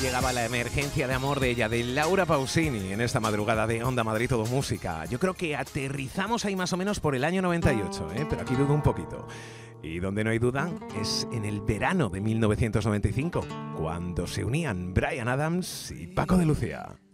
llegaba la emergencia de amor de ella, de Laura Pausini, en esta madrugada de Onda Madrid Todo Música. Yo creo que aterrizamos ahí más o menos por el año 98, pero aquí dudo un poquito. Y donde no hay duda es en el verano de 1995, cuando se unían Bryan Adams y Paco de Lucía.